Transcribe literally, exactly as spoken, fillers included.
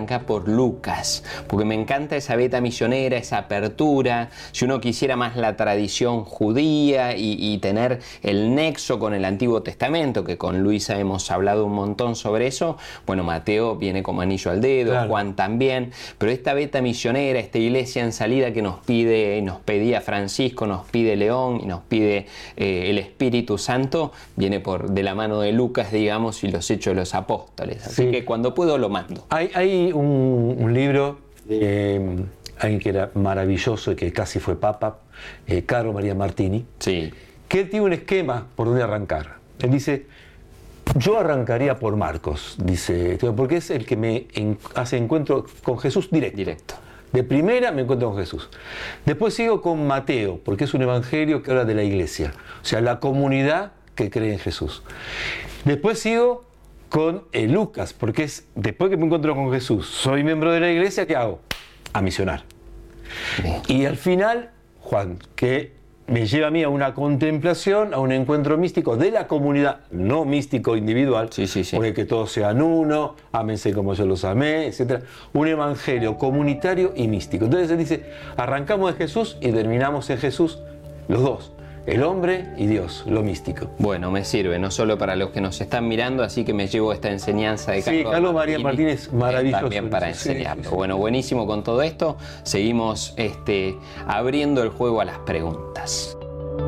arrancar por Lucas, porque me encanta esa beta misionera, esa apertura. Si uno quisiera más la tradición judía y, y tener el nexo con el Antiguo Testamento, que con Luisa hemos hablado un montón sobre eso, bueno, Mateo viene como anillo al dedo, claro. Juan también, pero esta beta misionera, esta iglesia en salida que nos pide, nos pedía Francisco, nos pide León y nos pide eh, el Espíritu Santo, viene por de la mano de Lucas, digamos, y los Hechos de los Apóstoles. Así sí. que cuando puedo lo mando. Hay, hay un, un libro de eh, alguien que era maravilloso y que casi fue papa, eh, Caro María Martini, sí. que él tiene un esquema por donde arrancar. Él dice, yo arrancaría por Marcos, dice, porque es el que me en, hace encuentro con Jesús directo. Directo. De primera me encuentro con Jesús. Después sigo con Mateo, porque es un evangelio que habla de la iglesia, o sea, la comunidad que cree en Jesús. Después sigo con eh, Lucas, porque es después que me encuentro con Jesús, soy miembro de la iglesia, ¿qué hago? A misionar. Bien. Y al final, Juan, que me lleva a mí a una contemplación, a un encuentro místico de la comunidad, no místico individual, sí, sí, sí. porque que todos sean uno, ámense como yo los amé, etcétera. Un evangelio comunitario y místico. Entonces él dice, arrancamos de Jesús y terminamos en Jesús, los dos. El hombre y Dios, lo místico. Bueno, me sirve, no solo para los que nos están mirando, así que me llevo esta enseñanza de Carlos, sí, Carlos María Martínez, maravilloso. También para enseñarlo. Sí, sí. Bueno, buenísimo con todo esto. Seguimos este, abriendo el juego a las preguntas.